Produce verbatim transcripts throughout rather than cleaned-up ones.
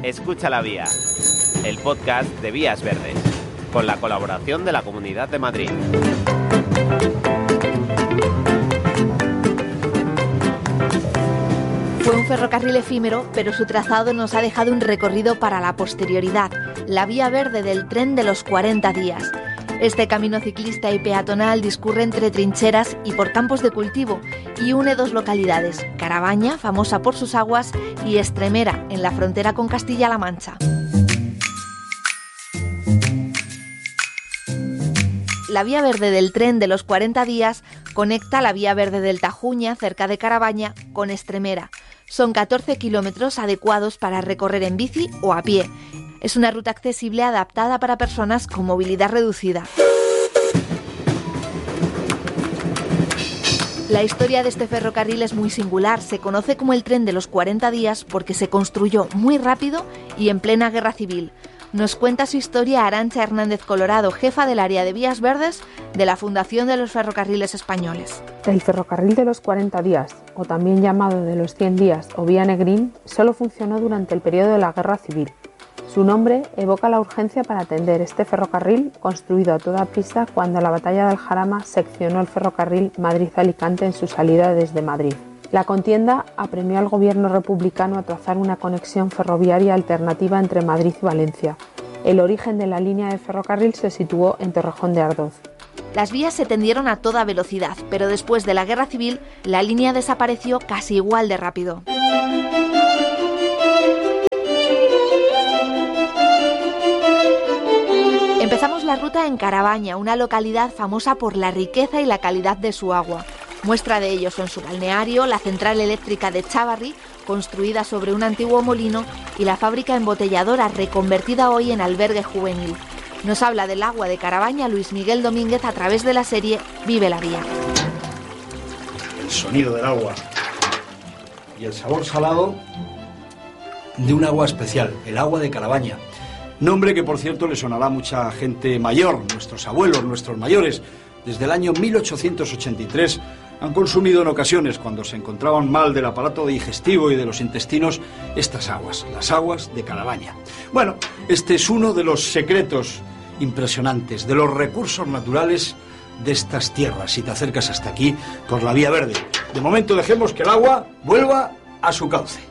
Escucha la Vía, el podcast de Vías Verdes, con la colaboración de la Comunidad de Madrid. Fue un ferrocarril efímero, pero su trazado nos ha dejado un recorrido para la posterioridad, la vía verde del tren de los cuarenta días. Este camino ciclista y peatonal discurre entre trincheras y por campos de cultivo y une dos localidades, Carabaña, famosa por sus aguas, y Estremera, en la frontera con Castilla-La Mancha. La vía verde del tren de los cuarenta días conecta la vía verde del Tajuña, cerca de Carabaña, con Estremera. Son catorce kilómetros adecuados para recorrer en bici o a pie. Es una ruta accesible adaptada para personas con movilidad reducida. La historia de este ferrocarril es muy singular. Se conoce como el tren de los cuarenta días porque se construyó muy rápido y en plena guerra civil. Nos cuenta su historia Arantxa Hernández Colorado, jefa del área de Vías Verdes de la Fundación de los Ferrocarriles Españoles. El ferrocarril de los cuarenta días, o también llamado de los cien días o Vía Negrín, solo funcionó durante el periodo de la Guerra Civil. Su nombre evoca la urgencia para atender este ferrocarril construido a toda prisa cuando la batalla del Jarama seccionó el ferrocarril Madrid-Alicante en su salida desde Madrid. La contienda apremió al gobierno republicano a trazar una conexión ferroviaria alternativa entre Madrid y Valencia. El origen de la línea de ferrocarril se situó en Torrejón de Ardoz. Las vías se tendieron a toda velocidad, pero después de la Guerra Civil, la línea desapareció casi igual de rápido. Empezamos la ruta en Carabaña, una localidad famosa por la riqueza y la calidad de su agua. Muestra de ello son su balneario, la central eléctrica de Chávarri, construida sobre un antiguo molino, y la fábrica embotelladora, reconvertida hoy en albergue juvenil. Nos habla del agua de Carabaña Luis Miguel Domínguez a través de la serie Vive la Vía. El sonido del agua y el sabor salado de un agua especial, el agua de Carabaña. Nombre que, por cierto, le sonará a mucha gente mayor, nuestros abuelos, nuestros mayores. Desde el año mil ochocientos ochenta y tres han consumido en ocasiones, cuando se encontraban mal del aparato digestivo y de los intestinos, estas aguas, las aguas de Carabaña. Bueno, este es uno de los secretos impresionantes, de los recursos naturales de estas tierras, si te acercas hasta aquí por la Vía Verde. De momento dejemos que el agua vuelva a su cauce.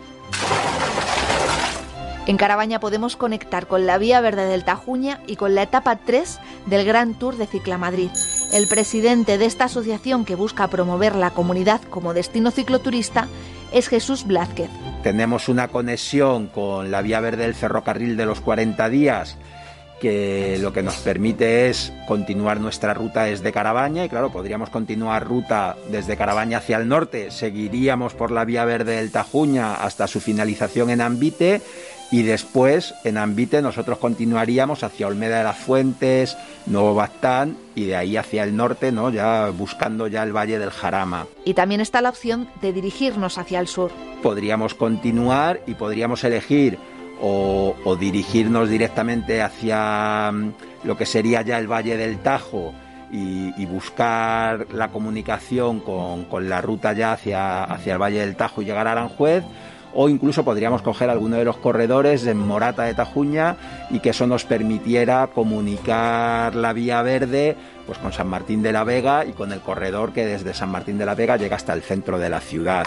En Carabaña podemos conectar con la Vía Verde del Tajuña y con la etapa tres del Gran Tour de Ciclamadrid. El presidente de esta asociación, que busca promover la comunidad como destino cicloturista, es Jesús Blázquez. Tenemos una conexión con la Vía Verde del ferrocarril de los cuarenta días, que lo que nos permite es continuar nuestra ruta desde Carabaña, y claro, podríamos continuar ruta desde Carabaña hacia el norte, seguiríamos por la Vía Verde del Tajuña hasta su finalización en Ambite, y después en Ambite nosotros continuaríamos hacia Olmeda de las Fuentes, Nuevo Baztán, y de ahí hacia el norte, ¿no?, ya buscando ya el Valle del Jarama. Y también está la opción de dirigirnos hacia el sur. Podríamos continuar y podríamos elegir o, o dirigirnos directamente hacia lo que sería ya el Valle del Tajo y, y buscar la comunicación con, con la ruta ya hacia, hacia el Valle del Tajo y llegar a Aranjuez. O incluso podríamos coger alguno de los corredores en Morata de Tajuña y que eso nos permitiera comunicar la Vía Verde pues con San Martín de la Vega y con el corredor que desde San Martín de la Vega llega hasta el centro de la ciudad.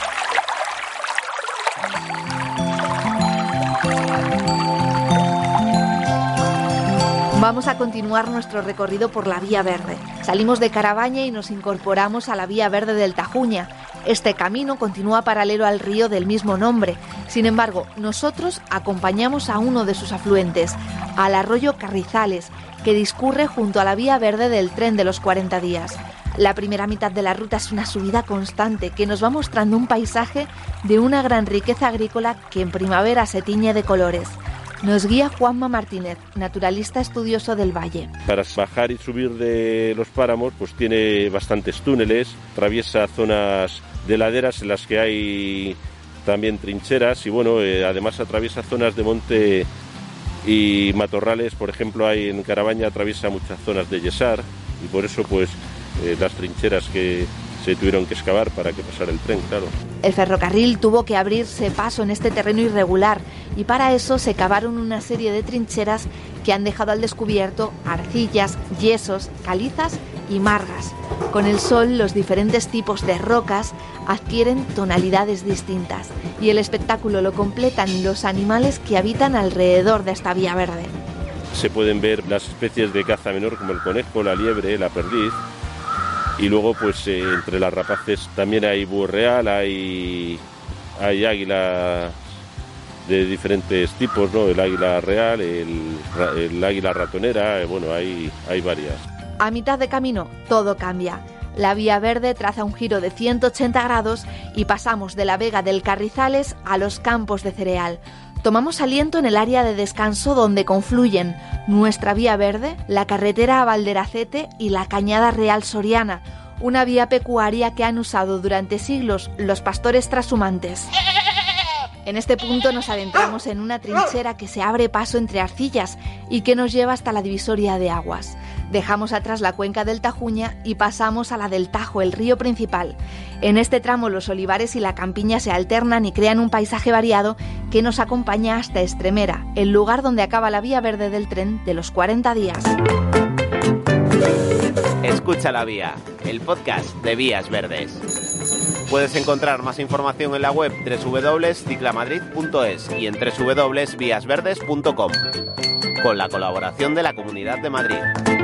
Vamos a continuar nuestro recorrido por la Vía Verde. Salimos de Carabaña y nos incorporamos a la Vía Verde del Tajuña. Este camino continúa paralelo al río del mismo nombre. Sin embargo, nosotros acompañamos a uno de sus afluentes, al arroyo Carrizales, que discurre junto a la Vía Verde del tren de los cuarenta días. La primera mitad de la ruta es una subida constante que nos va mostrando un paisaje de una gran riqueza agrícola que en primavera se tiñe de colores. Nos guía Juanma Martínez, naturalista estudioso del valle. Para bajar y subir de los páramos, pues tiene bastantes túneles, atraviesa zonas de laderas en las que hay también trincheras y bueno, eh, además atraviesa zonas de monte y matorrales. Por ejemplo, hay en Carabaña atraviesa muchas zonas de yesar y por eso pues eh, las trincheras que se tuvieron que excavar para que pasara el tren, claro. El ferrocarril tuvo que abrirse paso en este terreno irregular y para eso se cavaron una serie de trincheras que han dejado al descubierto arcillas, yesos, calizas y margas. Con el sol, los diferentes tipos de rocas adquieren tonalidades distintas y el espectáculo lo completan los animales que habitan alrededor de esta vía verde. Se pueden ver las especies de caza menor como el conejo, la liebre, la perdiz. Y luego, pues, eh, entre las rapaces también hay búho real, hay, hay águilas de diferentes tipos, ¿no? El águila real, el, el águila ratonera, eh, bueno, hay, hay varias. A mitad de camino, todo cambia. La vía verde traza un giro de ciento ochenta grados y pasamos de la vega del Carrizales a los campos de cereal. Tomamos aliento en el área de descanso donde confluyen nuestra vía verde, la carretera a Valderacete y la Cañada Real Soriana, una vía pecuaria que han usado durante siglos los pastores trashumantes. En este punto nos adentramos en una trinchera que se abre paso entre arcillas y que nos lleva hasta la divisoria de aguas. Dejamos atrás la cuenca del Tajuña y pasamos a la del Tajo, el río principal. En este tramo los olivares y la campiña se alternan y crean un paisaje variado que nos acompaña hasta Estremera, el lugar donde acaba la vía verde del tren de los cuarenta días. Escucha la vía, el podcast de Vías Verdes. Puedes encontrar más información en la web doble u doble u doble u punto ciclamadrid punto es y en doble u doble u doble u punto vías verdes punto com, con la colaboración de la Comunidad de Madrid.